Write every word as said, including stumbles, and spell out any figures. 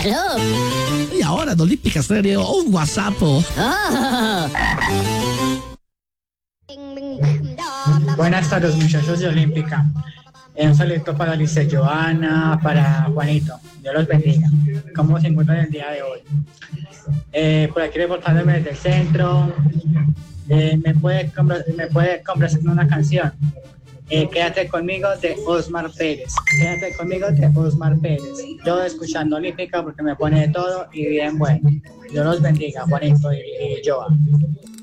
Aló. Y ahora en Olímpica Stereo, un WhatsApp. Oh. Buenas tardes, muchachos de Olímpica. Un saludo para Lice Joana, para Juanito. Dios los bendiga. ¿Cómo se encuentran el día de hoy? Eh, por aquí reportándome desde el centro. Eh, ¿Me puede me puede complacer una canción? Eh, Quédate conmigo de Osmar Pérez. Quédate conmigo de Osmar Pérez. Yo escuchando Olímpica porque me pone de todo y bien bueno. Dios los bendiga, Juanito y, y Joa.